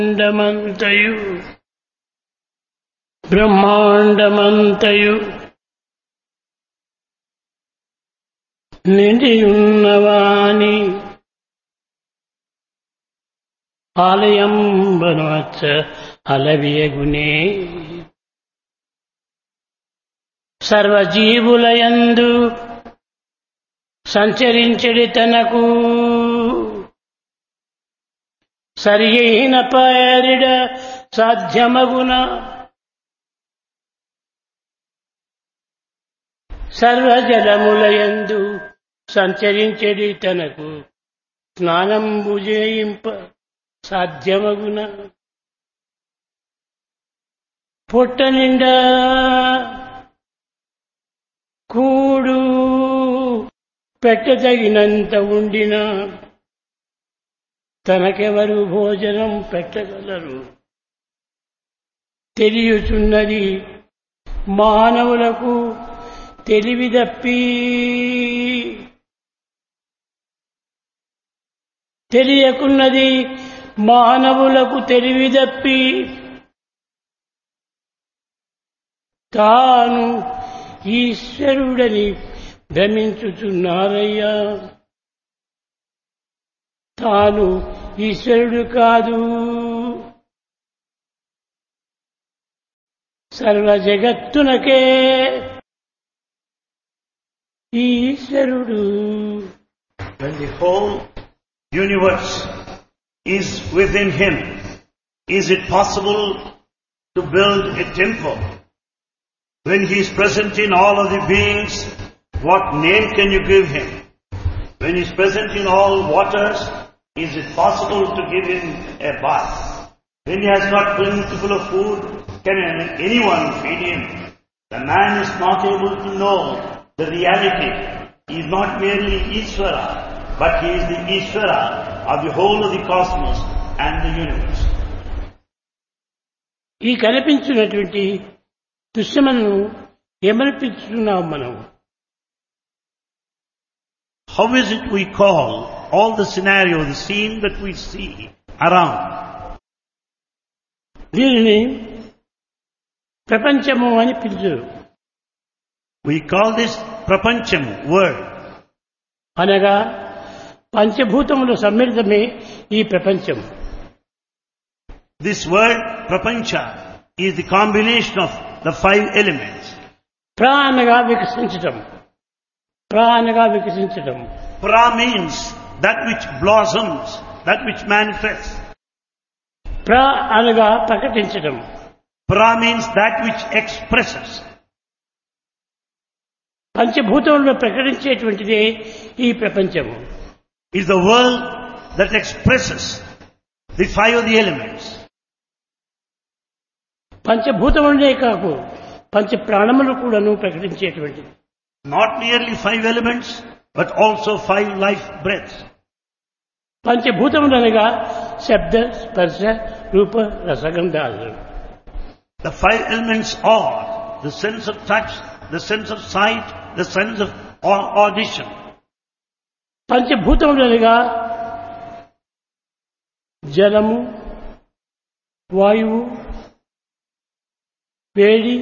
అండమంతయు బ్రహ్మాండమంతయు నిండియున్నవాని ఆలయంబనవచ్చ అలవియగునే. సర్వజీవులయందు సంచరించెడి తనకు సరియైన పేరిడ సాధ్యమగున. సర్వజలములయందు సంచరించెడి తనకు స్నానంబు చేయింప సాధ్యమగున. పొట్ట నిండా కూడు పెట్టదగినంత ఉండిన తనకెవరు భోజనం పెట్టగలరు. తెలియుచున్నది మానవులకు తెలివిదప్పి, తెలియకున్నది మానవులకు తెలివిదప్పి తాను ఈశ్వరుడని భ్రమించుచున్నారయ్యా. తాను ఈశ్వరుడు కాదు, సర్వ జగత్తునకే ఈశ్వరుడు. When the whole universe is within him, is it possible to build a temple? When he is present in all of the beings, what name can you give him? When he is present in all waters, is it possible to give him a bath? When he has got plentiful of food, can anyone feed him? The man is not able to know the reality. He is not merely Ishvara, but he is the Ishvara of the whole of the cosmos and the universe. ఈ కనిపించినటువంటి దృశ్యములను ఏమనిపించుతున్నాం మనం? How is it we call all the scenario, the scene that we see around? దీనిని ప్రపంచము అని పిలుచురు. We call this Prapancham word. అనగా పంచభూతముల సమ్మిళితమే ఈ ప్రపంచం. This word Prapancha is the combination of the five elements. ప్రా అనగా వికసించటం, ప్రా అనగా వికసించటం. Pra means that which blossoms, that which manifests. ప్రా అనగా ప్రకటించటం. Pra means that which expresses. పంచభూతములను ప్రకటించేటువంటిదే ఈ ప్రపంచము. Is the world that expresses the five of the elements. పంచభూతములనే కాకు పంచ ప్రాణములు కూడాను ప్రకటించేటువంటిది. Not merely five elements, but also five life breaths. పంచభూతములు అనగా శబ్ద స్పర్శ రూప రసగంధాలు. The five elements are the sense of touch, the sense of sight, the sense of audition. పంచభూతములు అనగా జలము, వాయువు, వేడి.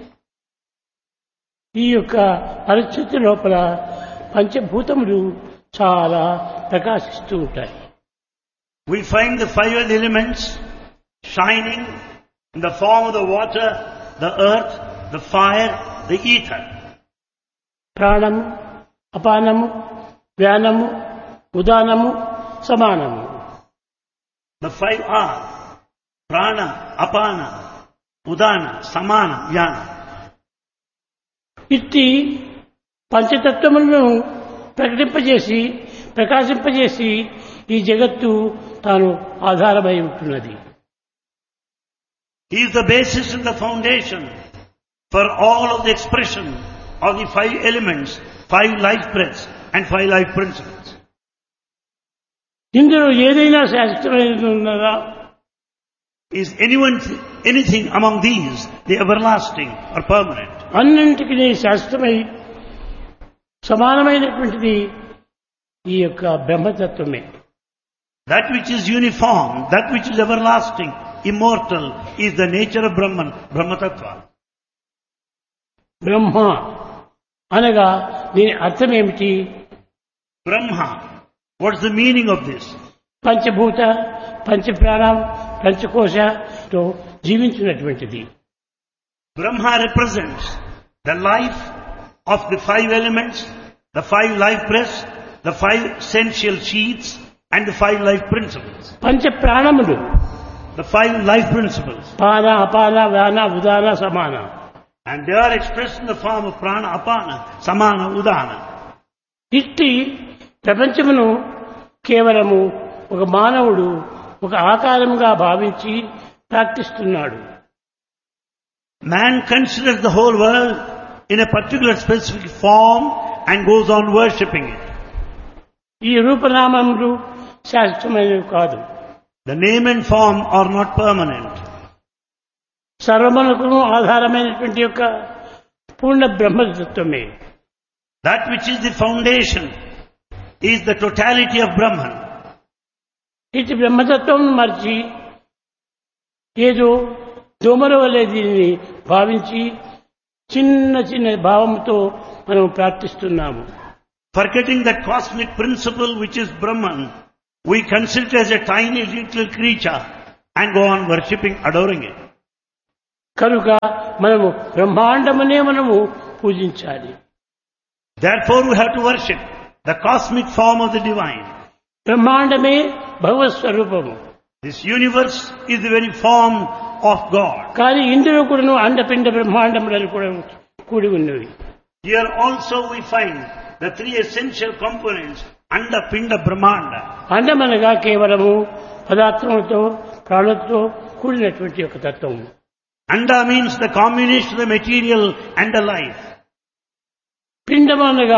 ఈ యొక్క పరిస్థితి లోపల పంచభూతములు చాలా ప్రకాశిస్తూ ఉంటాయి. We find the five elements shining in the form of the water, the earth, the fire, the ether. ప్రాణము, అపానము, వ్యానము, ఉదానము, సమానము. The five are prana, apana, udana, samana, vyana. ఇట్టి పంచతత్వములను ప్రకటింపజేసి ప్రకాశింపజేసి ఈ జగత్తు తాను ఆధారమై ఉంటున్నది. He is the basis and the foundation for all of the expression of the five elements, five life breaths and five life principles. ఇందులో ఏదైనా శాశ్వతమైనది ఉన్నదా? Is anything among these the everlasting or permanent? అన్నింటికి శాశ్వతమై సమానమైనటువంటిది ఈ యొక్క బ్రహ్మతత్వమే. That which is uniform, that which is everlasting, immortal, is the nature of Brahman, Brahma Tattva. బ్రహ్మ అనగా దీని అర్థం ఏమిటి? Brahma. What's the meaning of this? పంచభూత పంచప్రాణం పంచకోశతో జీవించినటువంటిది. Brahma represents the life of the 5 elements, the 5 life breaths, the 5 essential sheaths, and the 5 life principles. పంచప్రాణములు The 5 life principles. పాన అపాన వ్యాన ఉదాన సమాన. And they are expressed in the form of prana, apana, samana, udana. ఇట్టి ప్రపంచమును కేవలము ఒక మానవుడు ఒక ఆకారముగా భావించి ప్రార్థిస్తున్నాడు. Man considers the whole world in a particular specific form and goes on worshipping it. ఈ రూపనామములు శాశ్వతమైనవి కాదు. The name and form are not permanent. సర్వమునకును ఆధారమైనటువంటి యొక్క పూర్ణ బ్రహ్మతత్వమే. That which is the foundation is the totality of Brahman. ఇటు బ్రహ్మతత్వం మరిచి ఏదో దోమల వలె దీనిని భావించి చిన్న చిన్న భావంతో మనం ప్రార్థిస్తున్నాము. Forgetting that cosmic principle which is Brahman, we consider it as a tiny little creature and go on worshipping, adoring it. కనుక మనము బ్రహ్మాండమనే మనము పూజించాలి. Therefore we have to worship the cosmic form of the divine. బ్రహ్మాండమే భగవత్ స్వరూపము. This universe is the very form of God. కానీ ఇందులో కూడాను అండపిండ బ్రహ్మాండములను కూడా కూడి ఉన్నవి. Here also we find the 3 essential components Anda, Pinda, Brahmanda. అండమనగా కేవలము పదార్థములతో ప్రాణులతో కూడినటువంటి ఒక తత్వము. Anda means the combination of the material and the life. పిండమనగా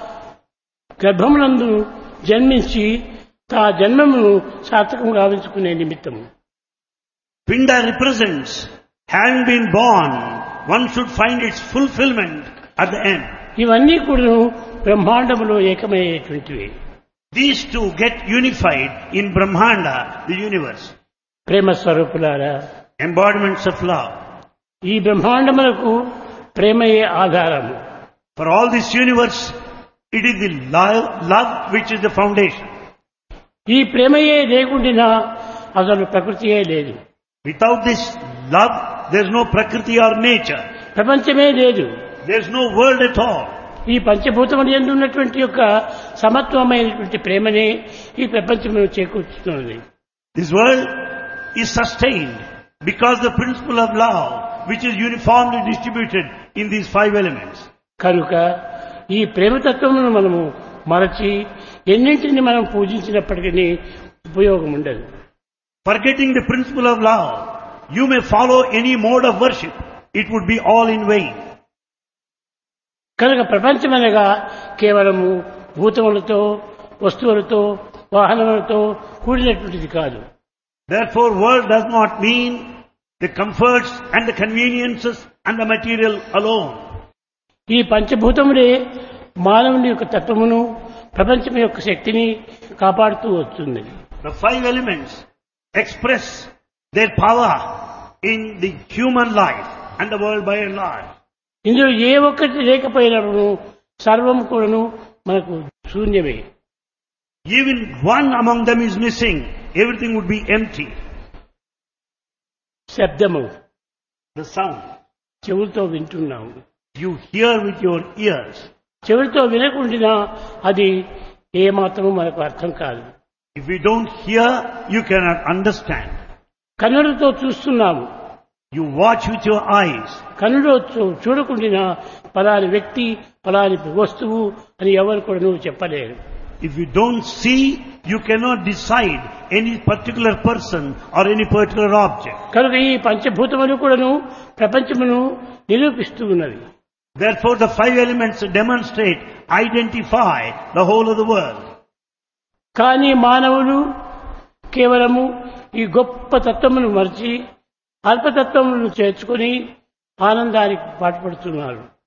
గర్భమునందు జన్మించి తా జన్మమును సార్థకం గావించుకునే నిమిత్తము. Pinda represents having been born, one should find its fulfillment at the end. ఇవన్నీ కూడా బ్రహ్మాండములో ఏకమయ్యేటువంటివి. These two get unified in Brahmanda, the universe. ప్రేమ స్వరూపులారా, Embodiments of love. ఈ బ్రహ్మాండములకు ప్రేమయే ఆధారము. For all this universe, it is the love which is the foundation. ఈ ప్రేమయే లేకుండినా అసలు ప్రకృతియే లేదు. Without this love, there is no Prakriti or nature. ప్రపంచమే లేదు. There is no world at all. ఈ పంచభూతముల యందు ఉన్నటువంటి యొక్క సమత్వమైనటువంటి ప్రేమనే ఈ ప్రపంచమును చేకూర్చుతున్నది. This world is sustained because the principle of love, which is uniformly distributed in these 5 elements. కనుక ఈ ప్రేమతత్వమును మనము మరచి ఎన్నింటిని మనం పూజించినప్పటికీ ఉపయోగం ఉండదు. Forgetting the principle of love, you may follow any mode of worship. It would be all in vain. కనుక ప్రపంచమనగా కేవలము భూతములతో వస్తువులతో వాహనములతో కూడినటువంటిది కాదు. Therefore, world does not mean the comforts and the conveniences and the material alone. ఈ పంచభూతములే మానవుని యొక్క తత్వమును ప్రపంచం యొక్క శక్తిని కాపాడుతూ వస్తుంది. The 5 elements express their power in the human life and the world by and large. ఇందులో ఏ ఒక్కటి లేకపోయినప్పుడు సర్వం కూడాను మనకు శూన్యమే. Even one among them is missing, everything would be empty. శబ్దము, The sound, చెవులతో వింటున్నాము. you hear with your ears. చెవులతో వినకుండా అది ఏమాత్రము మనకు అర్థం కాదు. If you don't hear, you cannot understand. కన్నులతో చూస్తున్నాము. You watch with your eyes. కన్నులతో చూడకుండా పలాని వ్యక్తి పలాని వస్తువు అని ఎవరు కూడా నువ్వు చెప్పలేరు. If you don't see, you cannot decide any particular person or any particular object. కనుక ఈ పంచభూతములు కూడాను ప్రపంచమును నిరూపిస్తూ ఉన్నవి. Therefore, the 5 elements demonstrate, identify the whole of the world. కానీ మానవులు కేవలము ఈ గొప్ప తత్వమును మరిచి అల్పతత్వములను చేర్చుకొని ఆనందానికి పాటుపడుతున్నారు.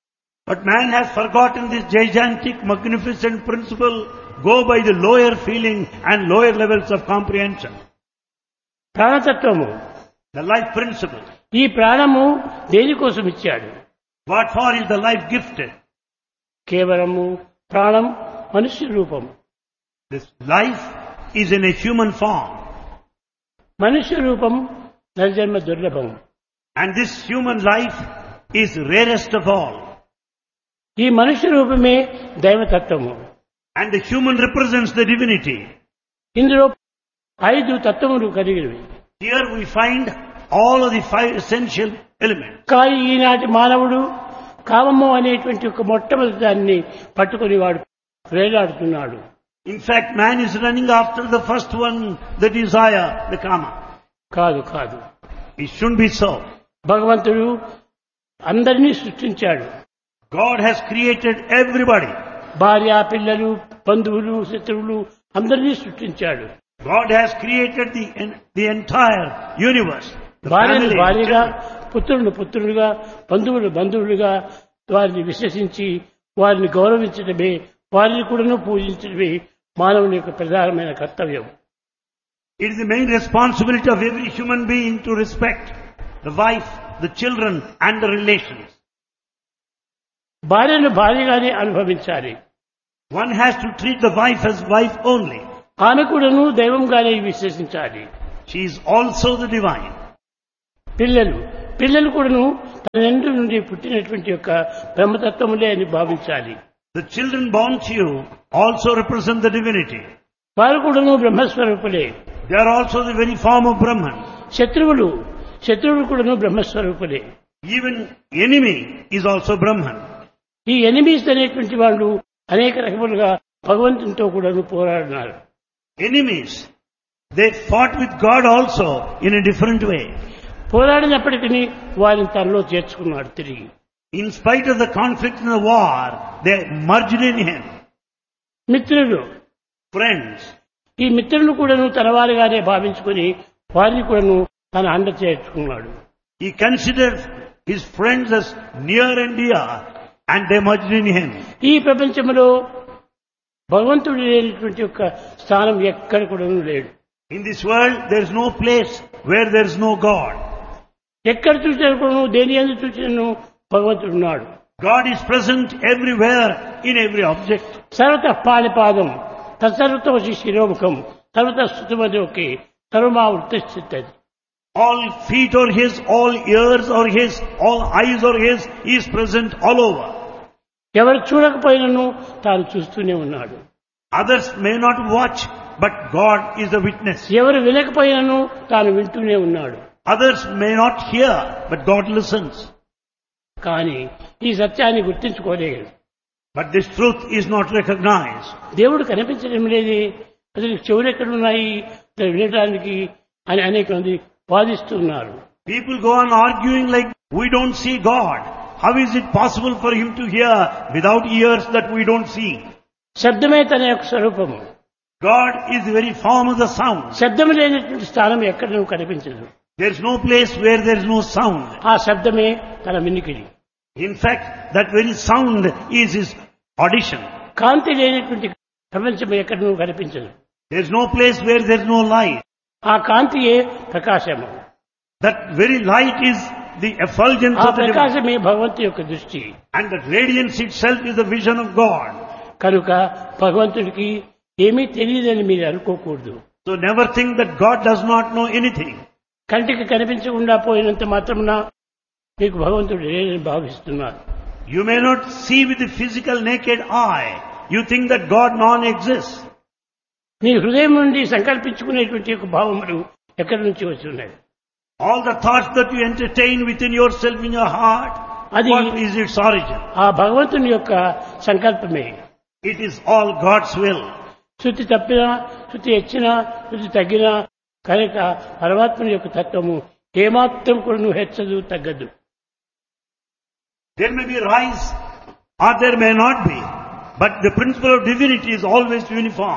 But man has forgotten this gigantic, magnificent principle, go by the lower feeling and lower levels of comprehension. ప్రాణతత్వము, The life principle. ఈ ప్రాణము దేనికోసం ఇచ్చాడు? What for is the life gifted? కేవలము ప్రాణం మనుష్య రూపం. This life is in a human form. మనుష్య రూపం నరజన్మ దుర్లభం. And this human life is rarest of all. ఈ మనుష్య రూపమే దైవతత్వము. And the human represents the divinity. ఇందులో 5 తత్వములు కలిగినవి. Here we find all of the 5 essential elements. కానీ ఈనాటి మానవుడు కామము అనేటువంటి ఒక మొట్టమొదటి దాన్ని పట్టుకుని వాడు వేలాడుతున్నాడు. In fact, man is running after the first one, the desire, the kama. కాదు. It shouldn't be so. భగవంతుడు అందరినీ సృష్టించాడు. God has created everybody. భార్య, పిల్లలు, బంధువులు, శత్రువులు అందరినీ సృష్టించాడు. God has created the entire universe. The భార్యను family, భార్యగా, children. పుత్రులను పుత్రులుగా, బంధువులు బంధువులుగా వారిని విశ్వసించి వారిని గౌరవించడమే, వారిని కూడాను పూజించడమే మానవుని యొక్క ప్రధానమైన కర్తవ్యం. It is the main responsibility of every human being to respect the wife, the children and the relations. భార్యను భార్యగానే అనుభవించాలి. One has to treat the wife as wife only. ఆమె కూడాను దైవంగానే విశ్వసించాలి. She is also the divine. పిల్లలు కూడాను తన తండ్రి నుండి పుట్టినటువంటి యొక్క బ్రహ్మతత్వములే అని భావించాలి. The children born to you also represent the divinity. వారు కూడాను బ్రహ్మస్వరూపులే. They are also the very form of Brahman. శత్రువులు కూడాను బ్రహ్మస్వరూపులే. Even enemy is also Brahman. ఈ ఎనిమీస్ అనేటువంటి వాళ్ళు అనేక రకములుగా భగవంతునితో కూడాను పోరాడినారు. Enemies, they fought with God also in a different way. పోరాడినప్పటికీ వారిని తనలో చేర్చుకున్నాడు తిరిగి. In spite of the conflict and the war, they merged in him. మిత్రులు, Friends, ఈ మిత్రులను కూడాను తన వారిగానే భావించుకుని వారిని కూడాను తన అండ చేర్చుకున్నాడు. he considered his friends as near and dear and they merged in him. ఈ ప్రపంచంలో భగవంతుడు లేనటువంటి యొక్క స్థానం ఎక్కడ కూడాను లేడు. In this world, there is no place where there is no God. ఎక్కడ చూసినా కూడాను, దేని యందు చూసినాను భగవంతుడు ఉన్నాడు. God is present everywhere in every object. సర్వతః పాణిపాదం తత్సర్వతోషి శిరోముఖం సర్వతః స్తుతిమదోకే సర్వమావృతిష్ఠితది. All feet are his, all ears are his, all eyes are his. He is present all over. ఎవరు చూడకపోయినను తాను చూస్తూనే ఉన్నాడు. Others may not watch, but God is the witness. ఎవరు వినకపోయినను తాను వింటూనే ఉన్నాడు. Others may not hear, but God listens. కానీ ఈ సత్యాన్ని గుర్తించుకోలేదు. But this truth is not recognized. దేవుడు కనిపించడం లేదే, అసలు చెవులు ఎక్కడున్నాయి అసలు వినడానికి అని అనేక మంది వాదిస్తున్నారు. People go on arguing like, we don't see God. How is it possible for him to hear without ears that we don't see? శబ్దమే తన యొక్క స్వరూపము. God is the very form of the sound. శబ్దం లేనటువంటి స్థానం ఎక్కడ కనిపించదు. There is no place where there is no sound. ఆ శబ్దమే తన వినికిడి. In fact, that very sound is his audition. కాంతి లేనటువంటి ప్రపంచం ఎక్కడ కనిపించదు. There is no place where there is no light. ఆ కాంతియే ప్రకాశము. That very light is the effulgence ఆ of the divine. ప్రకాశమే భగవంతుని యొక్క దృష్టి. And that radiance itself is the vision of God. కనుక భగవంతుడికి ఏమీ తెలియదని మీరు అనుకోకూడదు. So never think that God does not know anything. కంటికి కనిపించకుండా పోయినంత మాత్రమున మీకు భగవంతుడు లేదని భావిస్తున్నారు. You may not see with the physical naked eye. You think that God non-exists. నీ హృదయం నుండి సంకల్పించుకునేటువంటి యొక్క భావములు ఎక్కడి నుంచి వచ్చి ఉన్నాయి? All the thoughts that you entertain within yourself in your heart, what is its origin? ఆ భగవంతుని యొక్క సంకల్పమే. It is all God's will. శృతి తప్పినా, శృతి హెచ్చినా, శృతి తగ్గినా కనుక పరమాత్మని యొక్క తత్వము ఏమాత్రం కూడా నువ్వు హెచ్చదు, తగ్గదు. There may be rise or there may not be, but the principle of divinity is always uniform.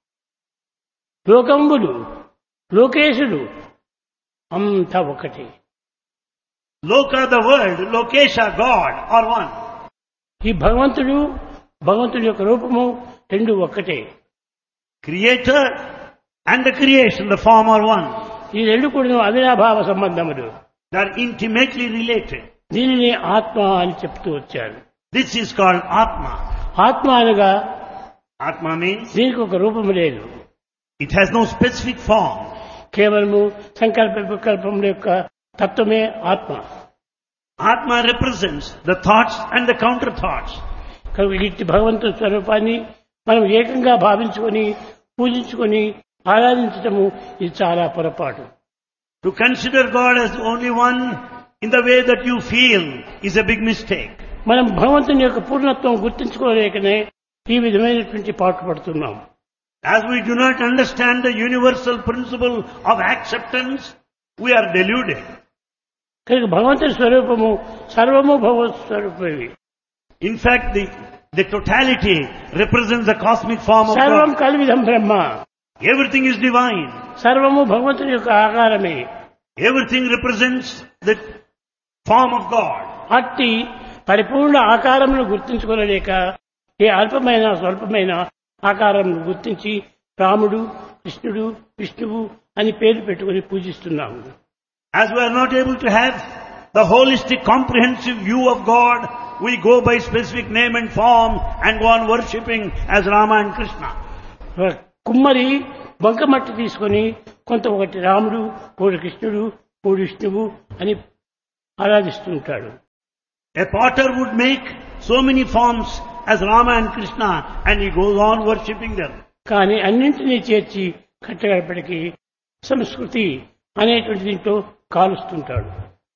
లోకంబులు, లోకేశుడు అంతా ఒకటి. Loka, the world, Lokesha, God are one. ఈ భగవంతుడు భగవంతుడి యొక్క రూపము రెండు ఒక్కటే. Creator and the creation, the form are one. ఈ రెండు కూడా అవినాభావ సంబంధములు. They are intimately related. దీనిని ఆత్మ అని చెప్తూ వచ్చారు. This is called Atma. ఆత్మ అనగా Atma means దీనికి ఒక రూపము లేదు. it has no specific form. కేవలము సంకల్ప వికల్పముల యొక్క తత్వమే ఆత్మ. Atma represents the thoughts and the counter thoughts. కనుక ఇట్టి భగవంతుని స్వరూపాన్ని మనం ఏకంగా భావించుకొని పూజించుకొని ఆరాధించటము ఇది చాలా పొరపాటు. To consider God as the only one in the way that you feel is a big mistake. మనం భగవంతుని యొక్క పూర్ణత్వం గుర్తించుకోలేకనే ఈ విధమైనటువంటి పాటుపడుతున్నాం. As we do not understand the universal principle of acceptance, we are deluded. కనుక భగవంతుని స్వరూపము సర్వము భగవత్ స్వరూపమే. In fact, the totality represents the cosmic form of సర్వం God. కల్విదం Brahma. Everything is divine. సర్వము భగవంతుని యొక్క ఆకారమే. Everything represents the form of God. అట్టి పరిపూర్ణ ఆకారమును గుర్తించుకోలేక ఏ అల్పమైన స్వల్పమైన ఆకారమును గుర్తించి రాముడు కృష్ణుడు విష్ణువు అని పేరు పెట్టుకుని పూజిస్తున్నాము. As we are not able to have the holistic comprehensive view of God, we go by specific name and form and go on worshipping as Rama and Krishna. కుమ్మరి బంకమట్టి తీసుకొని కొంత ఒకటి రాముడు ఒకటి కృష్ణుడు ఒకటి విష్ణువు అని ఆరాధిస్తుంటాడు. A potter would make so many forms as Rama and Krishna and he goes on worshipping them. కానీ అన్నింటినీ చేర్చి కట్టగడపటికి సంస్కృతి అనేటువంటి దీంట్లో కాలుస్తుంటాడు.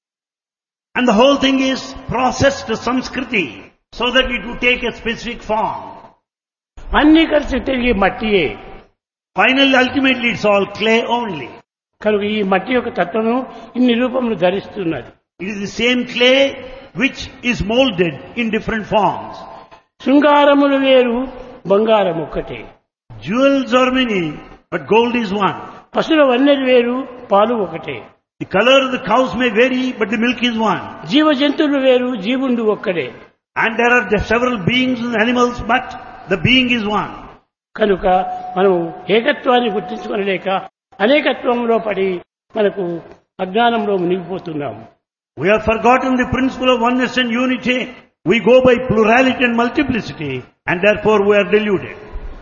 And the whole thing is processed to Samskriti so that it would take a specific form. అన్ని కలిసి తిరిగి మట్టియే. Finally, ultimately it's all clay only. కనుక ఈ మట్టి యొక్క తత్వము ఇన్ని రూపములు ధరిస్తున్నది. It is the same clay which is molded in different forms. శృంగారములు వేరు బంగారం ఒక్కటే. Jewels are many, but gold is one. పశువుల వన్నెలు వేరు పాలు ఒకటే. The color of the cows may vary, but the milk is one. జీవ జంతువులు వేరు జీవుండు ఒక్కడే. And there are several beings and animals, but the being is one. కనుక మనం ఏకత్వాన్ని గుర్తించుకోలేక అనేకత్వంలో పడి మనకు అజ్ఞానంలో మునిగిపోతున్నాము. We have forgotten the principle of oneness and unity. We go by plurality and multiplicity, and therefore we are deluded.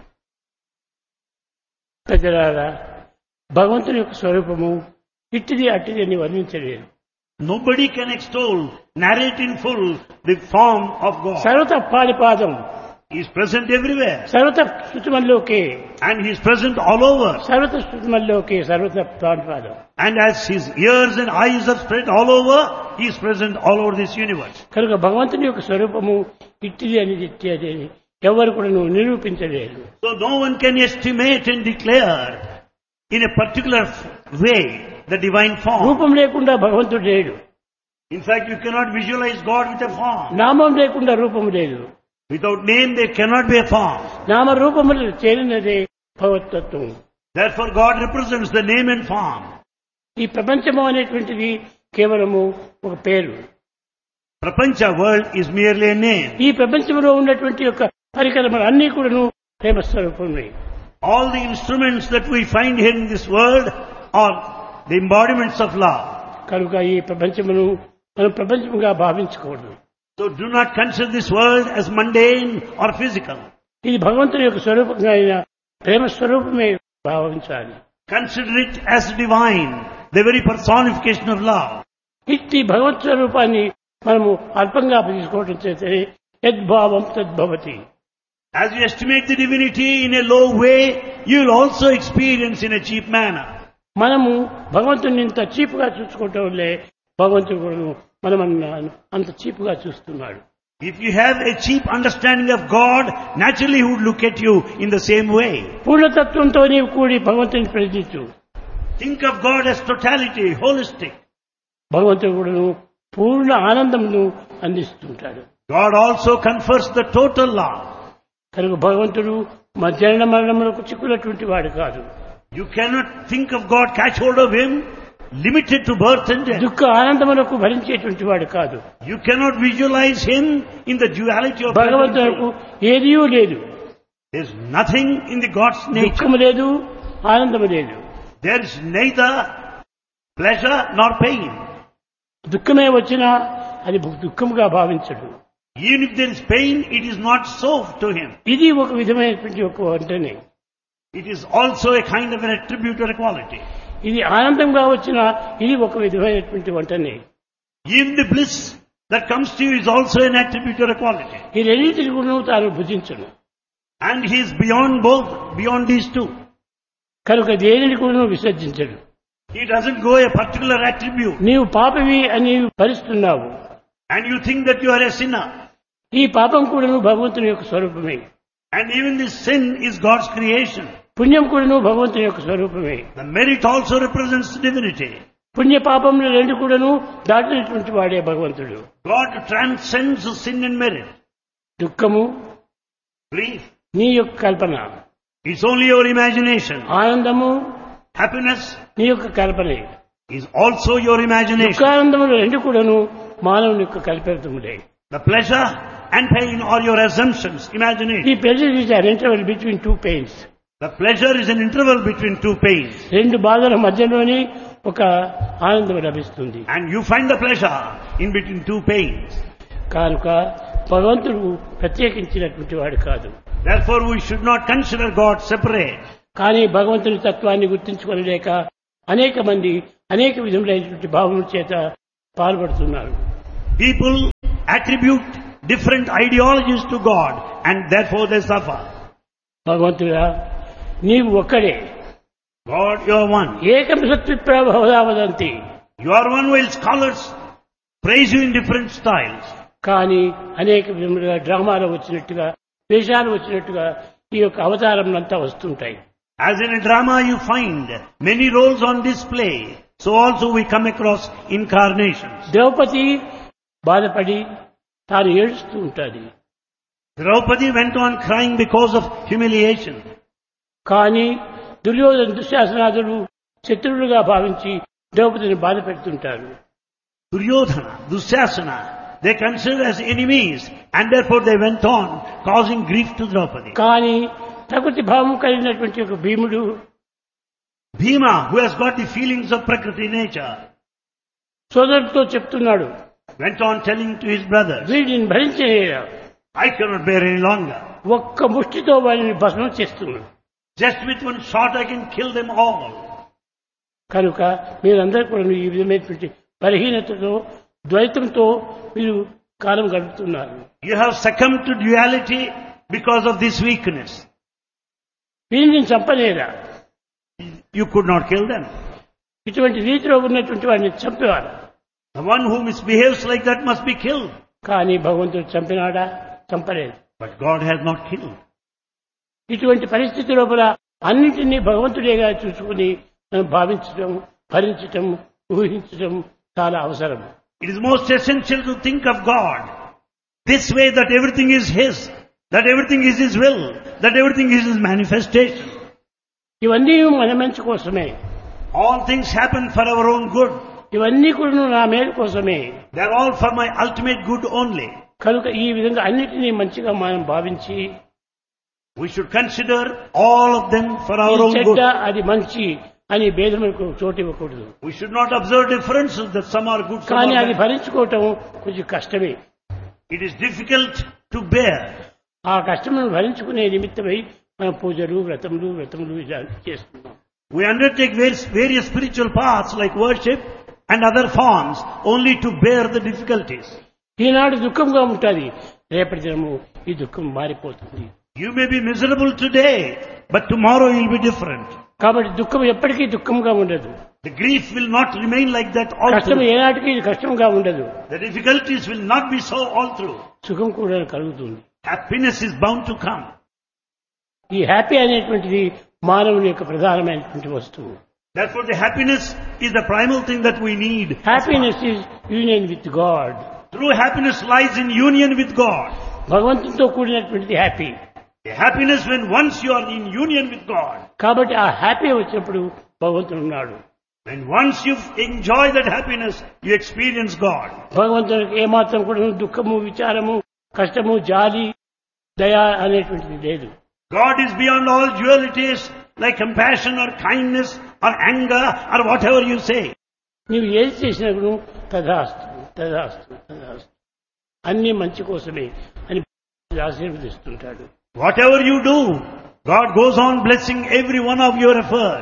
ప్రజలారా, భగవంతుని యొక్క స్వరూపము ఇట్టిది అట్టిది అని వర్ణించలేదు. Nobody can extol, narrate in full the form of God. సర్వత పాడిపాదం, He is present everywhere. సర్వత శృతిమల్లోకే, And He is present all over. సర్వత శృతిమల్లోకే, సర్వత పాడిపాదం. And as His ears and eyes are spread all over, He is present all over this universe. కనుక భగవంతుని యొక్క స్వరూపము ఇట్టిది అని ఇట్టి అని ఎవరు కూడా నిరూపించలేరు. So no one can estimate and declare in a particular way the divine form. రూపం లేకుండా భగవంతుడు లేడు. In fact, you cannot visualize God with a form. నామం లేకుండా రూపం లేదు. Without name, there cannot be a form. నామ రూపములు చేరినదే భగవతత్వం. Therefore, God represents the name and form. ఈ ప్రపంచము అనేటువంటిది కేవలము ఒక పేరు. Prapancha world is merely a name. ఈ ప్రపంచంలో ఉన్నటువంటి యొక్క పరికరములు అన్నీ కూడాను ప్రేమ స్వరూపమే. All the instruments that we find here in this world are the embodiments of love. కనుక ఈ ప్రపంచమును మనం ప్రపంచముగా భావించకూడదు. So do not consider this world as mundane or physical. ఇది భగవంతుని యొక్క స్వరూపంగా అయిన ప్రేమ స్వరూపమే భావించాలి. Consider it as divine, the very personification of love. ఇట్టి భగవత్ స్వరూపాన్ని మనము అల్పంగా తీసుకోవడం చేస్తే యద్భావం తద్భవతి. As you estimate the divinity in a low way, you will also experience in a cheap manner. మనము భగవంతుని ఇంత చీపుగా చూసుకోవటం వల్లే భగవంతుడు కూడా మనం అంత చీపుగా చూస్తున్నాడు. If you have a cheap understanding of God, naturally He would look at you in the same way. పూర్ణతత్వంతో నీవు కూడి భగవంతుని ప్రశ్నించు. Think of God as totality, holistic. భగవంతుడు కూడా పూర్ణ ఆనందంను అందిస్తుంటాడు. God also confers the total love. కనుక భగవంతుడు జనన మరణములకు చిక్కున్నటువంటి వాడు కాదు. You cannot think of God, catch hold of Him limited to birth and death. దుఃఖ ఆనందములకు భరించేటువంటి వాడు కాదు. You cannot visualize him in the duality of భగవంతులకు ఏదియూ లేదు. There is nothing in the God's nature. దుఃఖము లేదు, ఆనందము లేదు. There is neither pleasure nor pain. దుఃఖమే వచ్చినా అది దుఃఖముగా భావించడు. Even if there is pain, it is not so to him. ఇది ఒక విధమైనటువంటి ఒక వంటనే. It is also a kind of an attribute or a quality. ఇది ఆనందంగా వచ్చినా ఇది ఒక విధమైనటువంటి వంటనే. Even the bliss that comes to you is also an attribute or a quality. ఈ రెండింటిని కూడా తాను భుజించను. And he is beyond both, beyond these two. కనుక దేనిని కూడా విసర్జించడు. He doesn't go a particular attribute. నీవు పాపవి అని భరిస్తున్నావు. And you think that you are a sinner. ఈ పాపం కూడాను భగవంతుని యొక్క స్వరూపమే. And even this sin is God's creation. పుణ్యం కూడాను భగవంతుని యొక్క స్వరూపమే. The merit also represents divinity. పుణ్య పాపములు రెండు కూడాను దాటినటువంటి వాడే భగవంతుడు. God transcends sin and merit. దుఃఖము Grief, నీ యొక్క కల్పన, it's only your imagination. ఆనందము Happiness నీ యొక్క కల్పనే. is also your imagination. దుఃఖానందములు రెండు కూడాను మానవుని యొక్క కల్పితములే. The pleasure and pain are your assumptions, imagination. ఈ pleasure is an interval between two pains. The pleasure is an interval between two pains. రెండు బాధల మధ్యలోనే ఒక ఆనందం లభిస్తుంది. And you find the pleasure in between two pains. కనుక భగవంతుడు ప్రత్యేకించినటువంటి వాడు కాదు. Therefore we should not consider God separate. కానీ భగవంతుని తత్వాన్ని గుర్తించుకోలేక అనేక మంది అనేక విధములైనటువంటి భావముల చేత పాల్పడుతున్నారు. People attribute different ideologies to God and therefore they suffer. భగవంతుడా నీవు ఒక్కడే. God, you are one. ఏకం సత్విప్రభవదా వదంతి. You are one while scholars praise you in different styles. కానీ అనేక విధములుగా డ్రామాలు వచ్చినట్టుగా వేషాలు వచ్చినట్టుగా ఈ యొక్క అవతారములంతా వస్తుంటాయి. As in a drama you find many roles on display, so also we come across incarnations. Draupadi బాధపడి తాను ఏడుస్తూ ఉంటుంది. Draupadi went on crying because of humiliation. కానీ దుర్యోధన దుశ్శాసనాదులు శత్రువులుగా భావించి ద్రౌపదిని బాధ పెడుతుంటారు. Duryodhana, Dusyasana, they considered as enemies and therefore they went on causing grief to Draupadi. కానీ ప్రకృతి భావం కలిగినటువంటి ఒక భీముడు Bhima, who has got the feelings of Prakriti nature, సోదరుడితో చెప్తున్నాడు, went on telling to his brothers, వీడిని భరించలేరా, I cannot bear any longer. ఒక్క ముష్టితో వారిని భస్మం చేస్తున్నాడు. Just with one shot I can kill them all. కనుక మీరందరూ కూడా ఈ విధమైనటువంటి బలహీనతతో ద్వైతంతో మీరు కాలం గడుపుతున్నారు. You have succumbed to duality because of this weakness. వీరిని చంపలేరా, You could not kill them. ఇటువంటి రీతిలో ఉన్నటువంటి వాడిని చంపేవారు. The one who misbehaves like that must be killed. కానీ భగవంతుడు చంపినాడా? చంపలేదు. But God has not killed. ఇటువంటి పరిస్థితి లోపల అన్నింటినీ భగవంతుడేగా చూసుకుని మనం భావించడం, భరించటం, ఊహించటం చాలా అవసరం. It is most essential to think of God this way, that everything is His, that everything is His will, that everything is His manifestation. ఇవన్నీ మన మంచి కోసమే. All things happen for our own good. ఇవన్నీ కూడా నా మేలు కోసమే. They are all for my ultimate good only. కనుక ఈ విధంగా అన్నిటినీ మంచిగా మనం భావించి We should consider all of them for our own చెడ్డ good. అది మంచి అని భేదములకు చోటు ఇవ్వకూడదు. We should not observe differences, that some are good, some కానీ are అది bad. భరించుకోవటం కొంచెం కష్టమే. It is difficult to bear. ఆ కష్టమును భరించుకునే నిమిత్తమై మనం పూజలు వ్రతములు ఇలా చేస్తున్నాం. We undertake various spiritual paths like worship and other forms only to bear the difficulties. ఈనాడు దుఃఖంగా ఉంటుంది, రేపటి దినము ఈ దుఃఖం మారిపోతుంది. You may be miserable today, but tomorrow you will be different. కాబట్టి దుఃఖం ఎప్పటికీ దుఃఖంగా ఉండదు. The grief will not remain like that all కష్టం through. ఏనాటికి కష్టంగా ఉండదు. The difficulties will not be so all through. సుఖం కూడా కలుగుతుంది. Happiness is bound to come. ఈ హ్యాపీ అనేటువంటిది మానవుని యొక్క ప్రధానమైనటువంటి వస్తువు. Therefore the happiness is the primal thing that we need. Happiness is union with God. True happiness lies in union with God. భగవంతునితో కూడినటువంటిది happy. The happiness when once you are in union with God. కాబట్టి ఆ happy వచ్చినప్పుడు భగవంతుడు ఉన్నాడు. When once you enjoy that happiness, you experience God. భగవంతునికి ఏమాత్రం కూడా దుఃఖము, విచారము, కష్టము, జాలి, దయ అనేటువంటిది లేదు. God is beyond all dualities like compassion or kindness or anger or whatever you say. నీవు ఏది చేసినా కూడా తదాస్తు తదాస్తు తదాస్తు అన్ని మంచి కోసమే అని ఆశీర్వదిస్తుంటాడు. Whatever you do, God goes on blessing every one of your effort.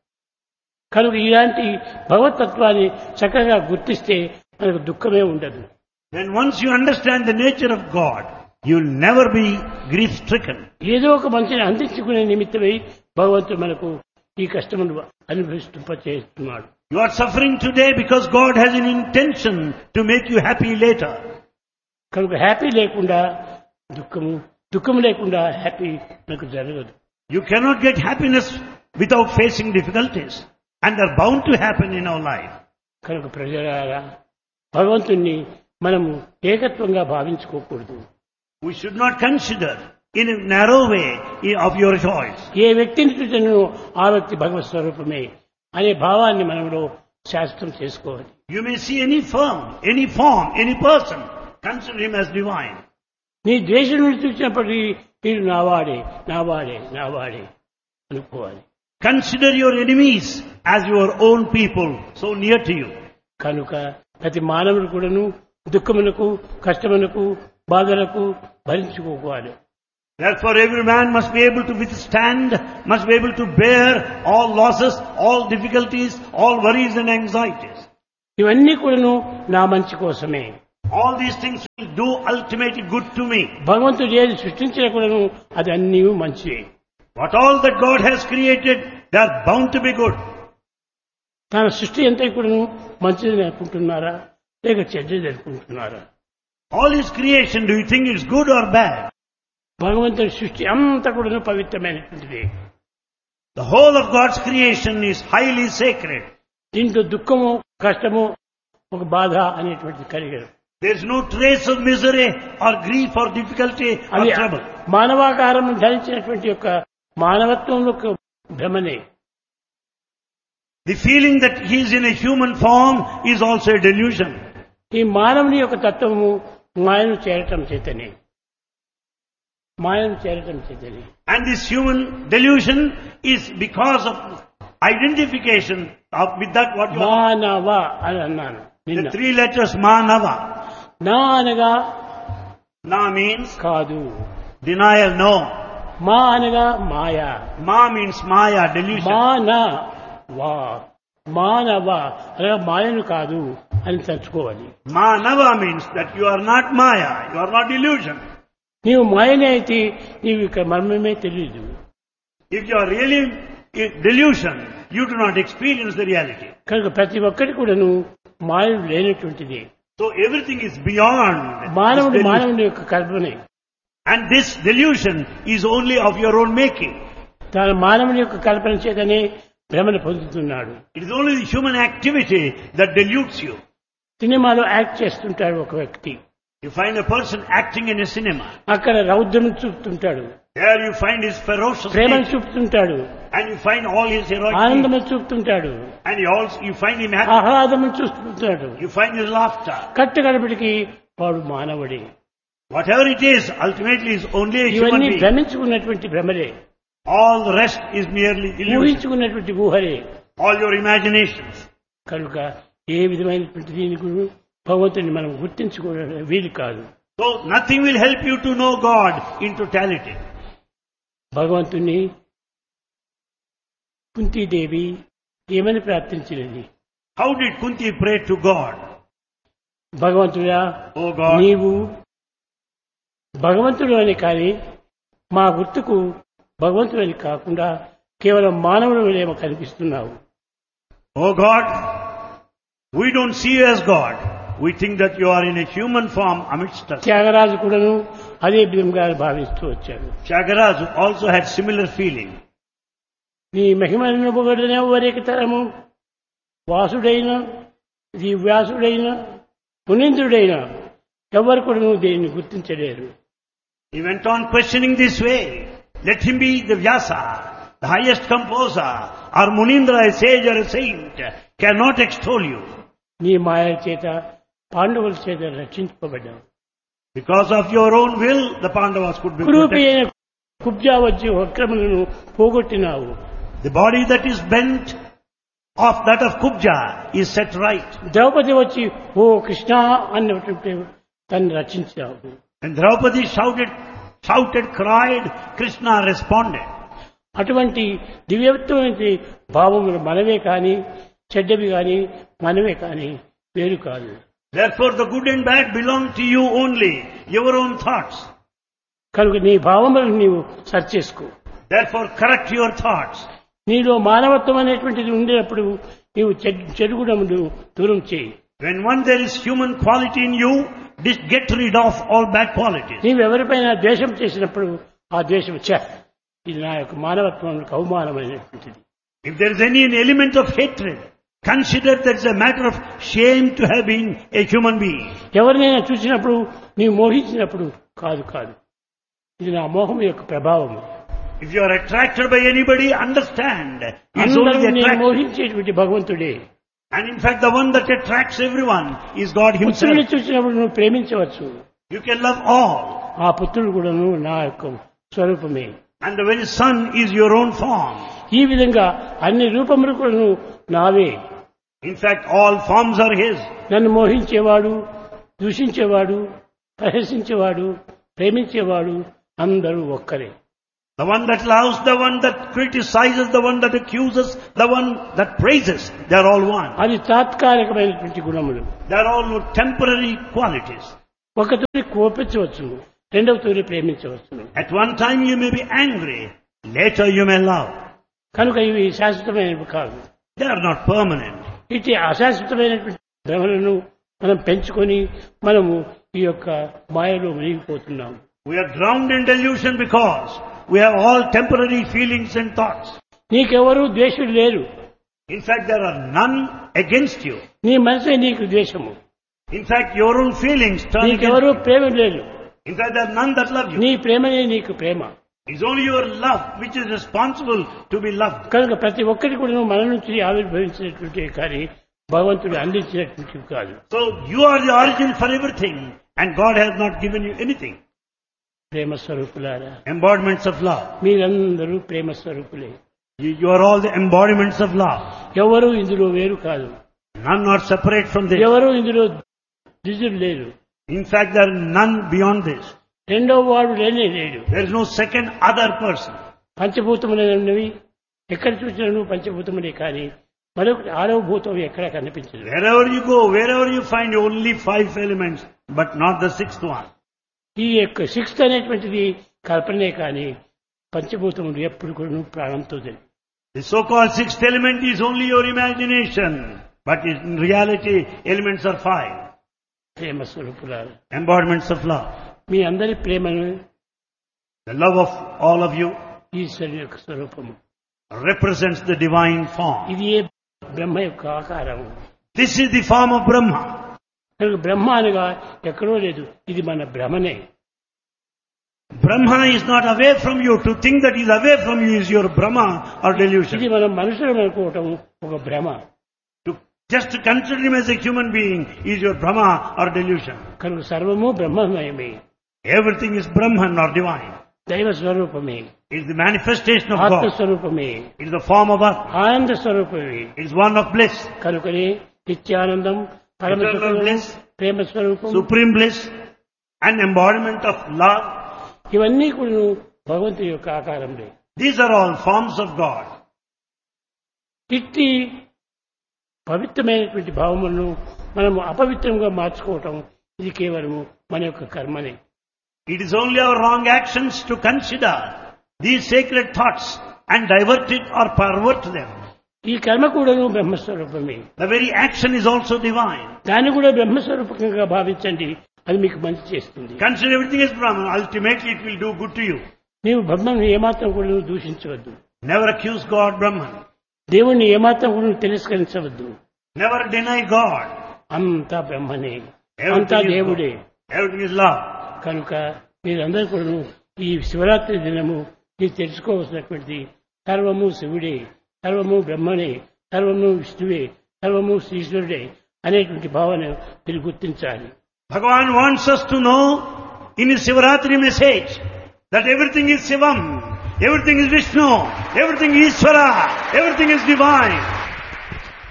కనుక ఇలాంటి భగవతత్వాన్ని చక్కగా గుర్తిస్తే మనకు దుఃఖమే ఉండదు. Then once you understand the nature of God, you will never be grief-stricken. ఏదో ఒక మంచిని అందించుకునే నిమిత్తమై భగవంతుడు మనకు ఈ కష్టమును అనుభవింపచేస్తున్నాడు. You are suffering today because God has an intention to make you happy later. కనుక హ్యాపీ లేకుండా దుఃఖము, దుఃఖము లేకుండా హ్యాపీ మనకు జరగదు. You cannot get happiness without facing difficulties, and they're bound to happen in our life. కనుక ప్రజలారా భగవంతుణ్ణి మనము ఏకత్వంగా భావించుకోకూడదు. We should not consider in a narrow way of your choice. ఏ వ్యక్తిని చూసినను ఆ వ్యక్తి భగవత్ స్వరూపమే అనే భావాన్ని మనలో శాస్త్రం చేసుకోవాలి. You may see any firm, any form, any person, consider him as divine. నీ ద్వేషుని చూసినప్పటికీ వీడు నావాడే నావాడే నావాడే అనుకోవాలి. Consider your enemies as your own people, so near to you. కనుక ప్రతి మానవుడు కూడాను దుఃఖములకు, కష్టములకు, బాధలకు భరించుకోవాలి. Therefore every man must be able to withstand, must be able to bear all losses, all difficulties, all worries and anxieties. ఇవన్నీ కూడాను నా మంచి కోసమే. All these things will do ultimately good to me. భగవంతుడు ఏది సృష్టించిన కూడాను అది అన్నీ మంచివే. What all that God has created, they are bound to be good. తన సృష్టి అంతా కూడాను మంచిదని అనుకుంటున్నారా లేక చెడ్డది అనుకుంటున్నారా? All his creation, do you think it's good or bad? భగవంతుడి సృష్టి అంతా కూడాను పవిత్రమైనటువంటిది. The whole of God's creation is highly sacred. దీంట్లో దుఃఖము, కష్టము, ఒక బాధ అనేటువంటిది కలిగదు. There is no trace of misery or grief or difficulty or అది trouble. మానవాకారం ధరించినటువంటి యొక్క మానవత్వంలో ఒక భ్రమనే. The feeling that he is in a human form is also a delusion. ఈ మానవుని యొక్క తత్వము మాయను చేరటం చేతనే, మాయను చేరటం చేతనే. And this human delusion is because of identification with that what you are. మానవ అని అన్నాను నిన్న. The 3 letters Manava. నా అనగా Na means కాదు, denial, no. మా అనగా మాయా, Ma means Maya, delusion. మానవా మానవ అనగా మాయను కాదు అని తలుచుకోవాలి. Manava means that you are not Maya, you are not delusion. నీవు మాయనే అయితే నీవు ఇక్కడ మర్మమే తెలియదు. If you are really in delusion, you do not experience the reality. కనుక ప్రతి ఒక్కటి కూడాను మాయ లేనటువంటిది. So everything is beyond మానవుడు this delusion. మానవుని యొక్క కల్పనే. And this delusion is only of your own making. తన మానవుని యొక్క కల్పన చేతనే భ్రమను పొందుతున్నాడు. It is only the human activity that deludes you. సినిమాలో యాక్ట్ చేస్తుంటాడు ఒక వ్యక్తి, You find a person acting in a cinema. అక్కడ రౌద్రం చూపుతుంటాడు, There you find his ferocious ప్రేమను nature. చూపుతుంటాడు, And you find all his heroic deeds. ఆనందము చూపుతుంటాడు, And you find him happy. ఆహ్లాదము చూస్తుంటాడు. You find his laughter. కట్టుకడపటికి వాడు మానవుడే. Whatever it is, ultimately is only a human ఇవన్నీ being. భ్రమించుకున్నటువంటి భ్రమలే, All the rest is merely illusion. ఊహించుకున్నటువంటి ఊహలే. All your imaginations. కనుక ఏ విధమైనటువంటి దీని గురించి భగవంతుని మనం గుర్తించుకోవడం వీలు కాదు. So nothing will help you to know God in totality. భగవంతుని కుంతీదేవి ఏమని ప్రార్థించినది? How did Kunti pray to God? భగవంతుడా, Oh God, నీవు భగవంతుడు అని కానీ మా గుర్తుకు భగవంతుడు అని కాకుండా కేవలం మానవుడు ఏమో కనిపిస్తున్నావు. oh God, we don't see you as God. We think that you are in a human form amidst us. Tyagaraju కూడాను అదే విధంగా భావిస్తూ వచ్చాడు. Tyagaraja also had similar feeling. నీ మహిమను పొగడనే వరేక తరము వాసుడైన వ్యాసుడైన మునీంద్రుడైన ఎవరు కూడా నువ్వు దేన్ని గుర్తించలేరు. He went on questioning this way. Let him be the Vyasa the highest composer, or Munindra, a sage or a saint, cannot extol you. నీ మాయ చేత పాండవుల చేత రక్షించుకోబడ్డావు. Because of your own will, the Pandavas could be కురూపి protected. అయిన కుబ్జా వచ్చి వక్రములను పోగొట్టినావు. The body that is bent of that of Kubja is set right. Draupadi వచ్చి ఓ కృష్ణ అన్నటువంటి తను రక్షించావు. And Draupadi shouted, cried, Krishna responded. అటువంటి దివ్యత్వమైన భావములు మనవే కానీ చెడ్డవి కానీ మనవే కానీ వేరు కాదు. Therefore the good and bad belong to you only, your own thoughts. కనుక నీ భావములను నీవు సరి చేసుకో. Therefore correct your thoughts. నీలో మానవత్వం అనేటువంటిది ఉండేటప్పుడు నీవు చెడు గుణములు దూరం చేయి. When there is human quality in you, get rid of all bad qualities. నీవు ఎవరిపైన ద్వేషం చేసినప్పుడు ఆ ద్వేషం ఇది నా యొక్క మానవత్వానికి అవమానమైనటువంటిది. If there is any element of hatred, consider that it's a matter of shame to have been a human being. ఎవరినైనా చూసినప్పుడు నీవు మోహించినప్పుడు కాదు ఇది నా మోహం యొక్క ప్రభావం. If you are attracted by anybody, understand it's అందరూ only నేను attraction. మోహించేటువంటి భగవంతుడే. And in fact, the one that attracts everyone is God పుత్రుని Himself. చూసినప్పుడు నువ్వు ప్రేమించవచ్చు. You can love all. ఆ పుత్రుడు కూడాను నా యొక్క స్వరూపమే. And the very Son is your own form. ఈ విధంగా అన్ని రూపములు కూడాను నావే. In fact, all forms are His. నన్ను మోహించేవాడు, దూషించేవాడు, ప్రశంసించేవాడు, ప్రేమించేవాడు అందరూ ఒక్కరే. The one that loves, the one that criticizes, the one that accuses, the one that praises, they are all one. అది తాత్కాలికమైనటువంటి గుణములు. They are all temporary qualities. ఒక తూరి కోపించవచ్చు, రెండవ తూరి ప్రేమించవచ్చు. At one time you may be angry, later you may love. కనుక ఇవి శాశ్వతమైనవి కాదు. They are not permanent. ఇటు అశాశ్వతమైనటువంటి భ్రమలను మనం పెంచుకొని మనము ఈ యొక్క మాయలో మునిగిపోతున్నాము. We are drowned in delusion because we have all temporary feelings and thoughts. నీకెవరూ ద్వేషులు లేరు. In fact, there are none against you. నీ మనసే నీకు ద్వేషము. In fact, your own feelings turn నీకెవరూ against you. ప్రేమ లేదు. In fact, there are none that love you. నీ ప్రేమనే నీకు ప్రేమ. It's only your love which is responsible to be loved. కనుక ప్రతి ఒక్కటి కూడా మన నుంచి ఆవిర్భవించినటువంటి కానీ భగవంతుడు అందించినటువంటి కాదు. So you are the origin for everything and God has not given you anything. ప్రేమ స్వరూపులారా, Embodiments of love. మీరందరూ ప్రేమ స్వరూపులే. You are all the embodiments of love. ఎవరు ఇందులో వేరు కాదు. None are separate from this. ఎవరు ఇందులో ద్విజులు లేరు. In fact, there are none beyond this. రెండో వాడు లేనే లేడు. There is no second other person. పంచభూతములైనవి ఎక్కడ చూసినా పంచభూతములే కానీ మరొకటి ఆరవ భూతం ఎక్కడ కనిపించదు. Wherever you go, wherever you find only 5 elements, but not the 6th one. ఈ యొక్క సిక్స్త్ అనేటువంటిది కల్పనే కానీ పంచభూతములు ఎప్పుడు కూడా ప్రాణంతో తెలియదు. The so-called 6th element is only your imagination, but in reality, elements are 5. ప్రేమ స్వరూపులారా, Embodiments of love. మీ అందరి ప్రేమను The love of all of you ఈశ్వరుని యొక్క స్వరూపము. represents the divine form. ఇది ఏ బ్రహ్మ యొక్క ఆకారము. This is the form of Brahma. కనుక బ్రహ్మ అనగా ఎక్కడో లేదు, ఇది మన భ్రమనే. Brahma is not away from you. To think that he is away from you is your Brahma or ఇది delusion. మనం మనుషులు అనుకోవటం ఒక భ్రమ. Just to consider him as a human being is your Brahma or delusion. కనుక సర్వము బ్రహ్మమయమే. Everything is Brahman or divine. దైవ స్వరూపమే, It is the manifestation of ఆత్మ God. స్వరూపమే, It is the form of Atma. ఆనంద స్వరూపమే. It is one of bliss, కనుకనే నిత్యానందం, పరమ Eternal సుఖము, bliss, ప్రేమ స్వరూపం, supreme bliss, and embodiment of love. ఇవన్నీ కూడా భగవంతుని యొక్క ఆకారంలో. These are all forms of God. ఇట్టి పవిత్రమైనటువంటి భావములను మనము అపవిత్రంగా మార్చుకోవటం ఇది కేవలము మన యొక్క కర్మనే. It is only our wrong actions to consider these sacred thoughts and divert it or pervert them. ఈ కర్మ కూడాను బ్రహ్మస్వరూపమే. The very action is also divine. దాన్ని కూడా బ్రహ్మస్వరూపంగా భావించండి, అది మీకు మంచి చేస్తుంది. Consider everything as Brahman. Ultimately it will do good to you. నీవు బ్రహ్మను ఏమాత్రం కూడా దూషించవద్దు. Never accuse God Brahman. దేవుణ్ణి ఏమాత్రం కూడా తిరస్కరించవద్దు. Never deny God. అంతా బ్రహ్మనే, అంతా Everything is దేవుడే. God. Everything is love. కనుక మీరందరూ కూడా ఈ శివరాత్రి దినము మీరు తెలుసుకోవాల్సినటువంటి సర్వము శివుడే, సర్వము బ్రహ్మనే, సర్వము విష్ణువే, సర్వము శ్రీశ్వరుడే అనేటువంటి భావన మీరు గుర్తించాలి. Bhagavan wants us to know in his Sivaratri message that everything is Shivam, everything is Vishnu, everything is Ishvara, everything is divine.